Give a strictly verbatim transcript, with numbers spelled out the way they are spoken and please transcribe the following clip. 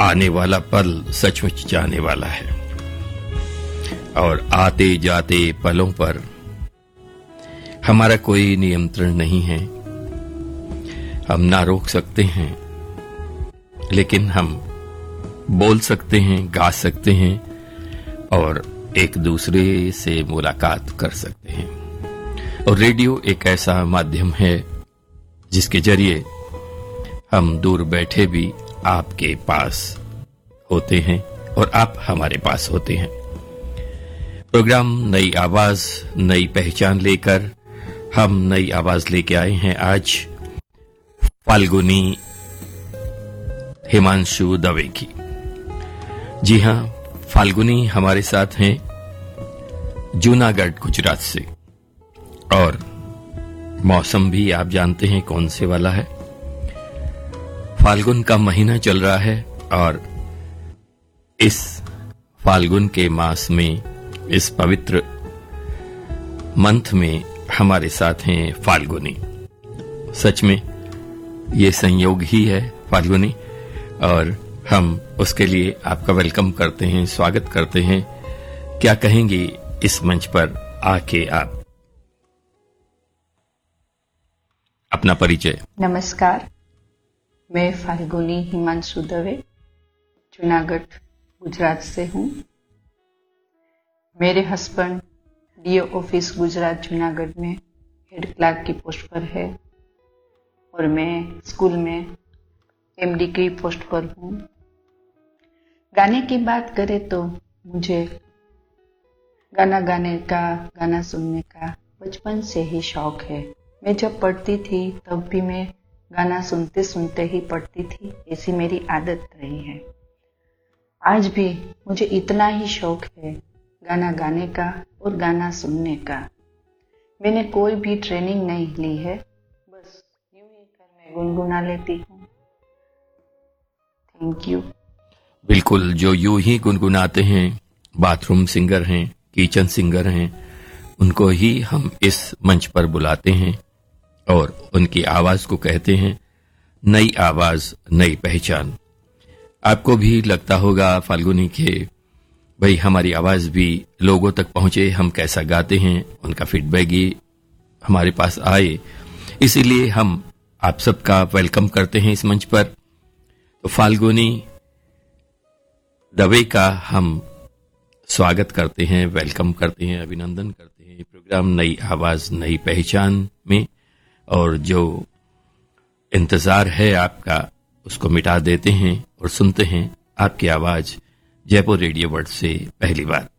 आने वाला पल सचमुच जाने वाला है और आते जाते पलों पर हमारा कोई नियंत्रण नहीं है। हम ना रोक सकते हैं, लेकिन हम बोल सकते हैं, गा सकते हैं और एक दूसरे से मुलाकात कर सकते हैं। और रेडियो एक ऐसा माध्यम है जिसके जरिए हम दूर बैठे भी आपके पास होते हैं और आप हमारे पास होते हैं। प्रोग्राम नई आवाज नई पहचान लेकर हम नई आवाज लेके आए हैं आज फाल्गुनी हिमांशु दवे की। जी हां, फाल्गुनी हमारे साथ हैं जूनागढ़ गुजरात से और मौसम भी आप जानते हैं कौन से वाला है। फाल्गुन का महीना चल रहा है और इस फाल्गुन के मास में, इस पवित्र मंथ में हमारे साथ हैं फाल्गुनी। सच में ये संयोग ही है फाल्गुनी, और हम उसके लिए आपका वेलकम करते हैं, स्वागत करते हैं। क्या कहेंगी इस मंच पर आके आप? अपना परिचय। नमस्कार, मैं फाल्गुनी हिमांशु दवे जूनागढ़ गुजरात से हूँ। मेरे husband do office Gujarat Junagadh में हेड क्लार्क की पोस्ट पर है और मैं स्कूल में एमडी की पोस्ट पर हूँ। गाने की बात करें तो मुझे गाना गाने का, गाना सुनने का बचपन से ही शौक है। मैं जब पढ़ती थी तब भी मैं गाना सुनते सुनते ही पढ़ती थी, ऐसी मेरी आदत रही है। आज भी मुझे इतना ही शौक है गाना गाने का और गाना सुनने का। मैंने कोई भी ट्रेनिंग नहीं ली है, बस यूं ही कर मैं गुनगुना लेती हूँ। Thank you. बिल्कुल, जो यूं ही गुनगुनाते हैं, बाथरूम सिंगर हैं, किचन सिंगर हैं, उनको ही हम इस मंच पर बुलाते हैं और उनकी आवाज को कहते हैं नई आवाज नई पहचान। आपको भी लगता होगा फाल्गुनी के भाई हमारी आवाज भी लोगों तक पहुंचे, हम कैसा गाते हैं, उनका फीडबैक ही हमारे पास आए। इसीलिए हम आप सबका वेलकम करते हैं इस मंच पर। तो फाल्गुनी दवे का हम स्वागत करते हैं, वेलकम करते हैं, अभिनंदन करते हैं प्रोग्राम नई आवाज नई पहचान में। और जो इंतजार है आपका, उसको मिटा देते हैं और सुनते हैं आपकी आवाज जयपुर रेडियो वर्ल्ड से पहली बार।